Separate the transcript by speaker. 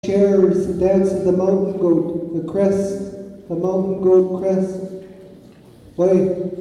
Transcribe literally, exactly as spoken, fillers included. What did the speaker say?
Speaker 1: shares the dance of the mountain goat, the crest, the mountain goat crest. Why?